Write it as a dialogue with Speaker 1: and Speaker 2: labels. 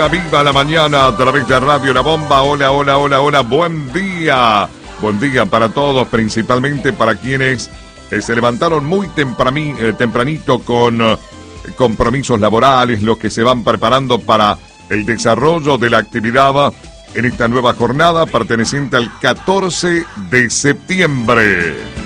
Speaker 1: Viva, viva la mañana a través de Radio La Bomba. Hola, hola, hola, hola, buen día. Buen día para todos, principalmente para quienes se levantaron muy tempranito con compromisos laborales, los que se van preparando para el desarrollo de la actividad en esta nueva jornada perteneciente al 14 de septiembre.